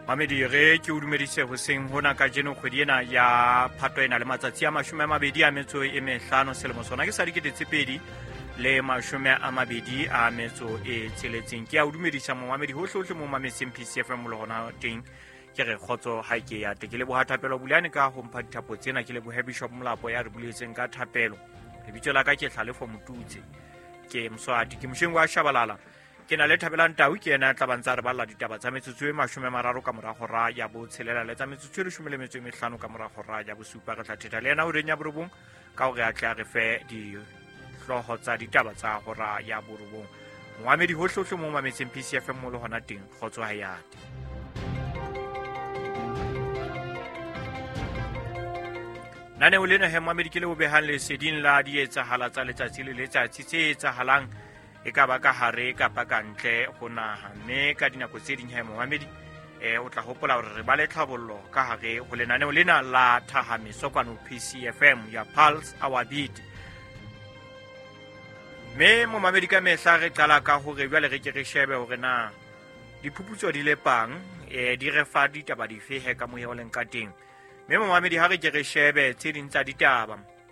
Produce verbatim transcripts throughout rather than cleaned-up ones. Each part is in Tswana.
Mamedi re ke o dumedise hoseng hona ka jeno kgwedi ena ya Phatwe ena le matsatsi a mashome a mabedi a metso e mehlano selemo sona ke sa dikete pedi le mashome a mabedi a metso e tsheletseng ke a o dumedisa mo Mamedi hohle hohle mo mametseng P C F M le hona teng ke re khotso ha ke ya te ke le bohathapelo bulane ka ho mpha dithapo tsena ke le bo Bishop Molapo ya re buletseng ka thapelo le bitso la ka ke Hlalefo Motutse ke Mswati ke moshengo wa Shabalala ke na le Thabelang Tau ke ena tla bantsa re balla ditaba tsa metsotso e mashome mararo ka mora hora ya bo tshelela le tsa metsotso e leshome le metso e mehlano ka mora hora ya bo supa re tla theta le ena o renya borobong ka hore a tla re fe di hloho tsa ditaba tsa hora ya borobong Mohamedi hohle hohle mo mametseng P C F M mo le hona teng khotso ha ya Nane o lena he Mohamedi ke le bobehang le sedin la di etsahala tsa letsatsi le letsatsi tse etsahalang e ka ba ka hare ka pa ka ntle go naha mme ka dinako tse ding he Mohamedi e o tla hopola hore re ba le tlhabollo ka hare ho lenaneo lena la Thahamiso kwano P C F M ya Pulse Our Beat mme mo Mohamedi ka mehla re qala ka hore jwale re ke re shebe hore na diphuputso di le pang e di re fa ditaba dife he ka mo ho leng ka teng mme mo Mohamedi ha re ke re shebe tse ding tsa ditaba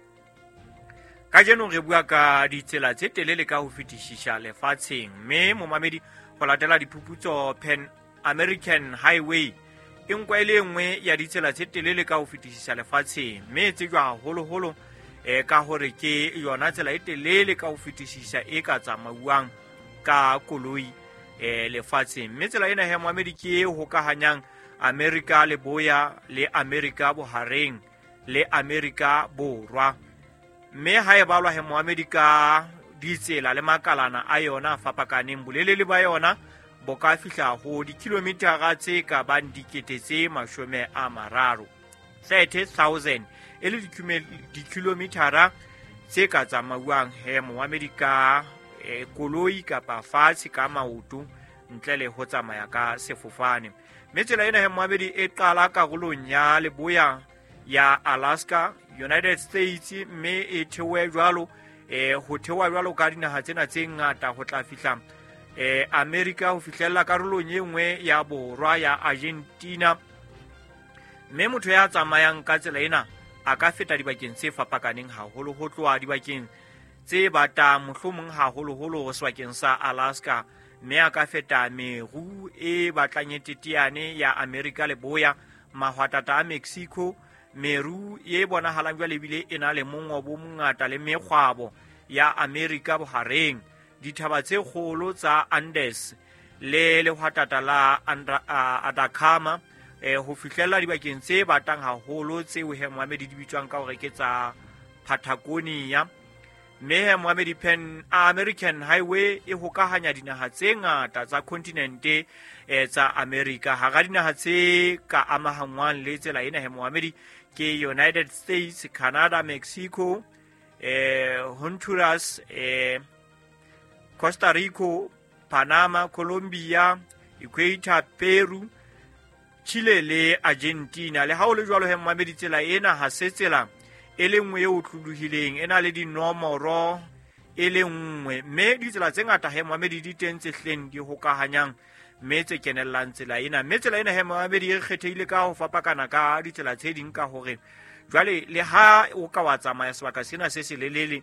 ka jeno re bua ka ditsela tse telele ka ho fetishisha lefatsheng mme mo Mohamedi go latela diphuputso Pan American Highway e nkwa ile nngwe ya ditsela tse telele ka ho fetishisha lefatsheng mme tse jwa holo holo e ka hore ke yona tsela e telele ka ho fetishisha e ka tsamauang ka koloi e lefatsheng mme tsela ena he Mohamedi ke ho ka hanyang America le boya le America bohareng le America borwa mme ha e balwa he Mohamedi ka ditsela le makalana a yona fapakaneng bolelele ba yona bo ka fihla ho dikilometara tse ka bang dikete tse mashome a mararo thirty thousand e le dikilometara tse ka tsamauang he Mohamedi ka e, koloi kapa fatshe ka maoto ntle le ho tsamaya ka sefofane mme tsela ena he Mohamedi e qala karolong ya leboya ya Alaska United States mme e thewe jwalo e ho thewa jwalo ka dinaha tsena tse ngata ho tla fihla e America ho fihlella karolong e nngwe ya borwa ya Argentina mme motho ya tsamayang ka tsela ena a ka feta dibakeng tse fapakaneng haholo ho tloha dibakeng tse bata mohlomong haholo holo ho sebakeng sa Alaska mme a ka feta meru e batlang teteane ya America le boya mahwatata a Mexico meru ye bona halang jwa lebile ena le mongobo mongata le mekgwabo ya America bohareng dithaba tse kgolo tsa Andes le lehwatata la Atacama e ho fihlella dibakeng tse batang haholo tse ho he Mohamedi di bitswang ka hore ke tsa Patagonia mme he Mohamedi Pan American Highway e hokahanya dinaha tse ngata tsa kontinente e tsa America ha ga dinaha tse ka amahangwang le tsela ena he Mohamedi ke United States, Canada, Mexico, eh, Honduras, eh, Costa Rica, Panama, Colombia, Ecuador, Peru, Chile le Argentina le ha o le jwalo he Mohamedi tsela ena ha se tsela e le nngwe e o tlholohileng ena le dinomoro e le nngwe mme ditsela tse ngata he Mohamedi di teng tse hleng di hokahanyang mme tse kenellang tsela ena mme tsela ena he Mohamedi e kgethehile ka ho fapakana ka ditsela tse ding ka hore jwale le ha o ka wa tsamaya sebaka sena se selelele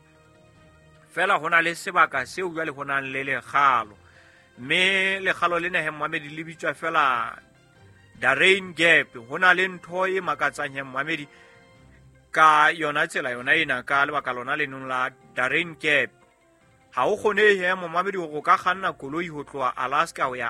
fela hona le sebaka seo jwale hona le lekgalo mme lekgalo lena he Mohamedi le bitswa fela Darien Gap hona le ntho e makatsang he Mohamedi ka yona tsela yona ena ka lebaka lona lenong la Darien Gap ha o khone he Mohamedi go ka kganna koloi ho tloa Alaska ho ya